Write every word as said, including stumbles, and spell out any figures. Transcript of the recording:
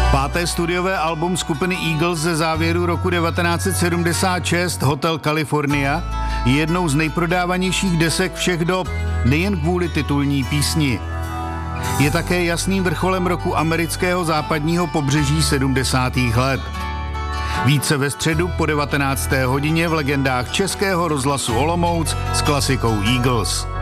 Páté studiové album skupiny Eagles ze závěru roku devatenáct set sedmdesát šest, Hotel California, je jednou z nejprodávanějších desek všech dob, nejen kvůli titulní písni. Je také jasným vrcholem roku amerického západního pobřeží sedmdesátých let. Více ve středu po devatenácté hodině v legendách Českého rozhlasu Olomouc s klasikou Eagles.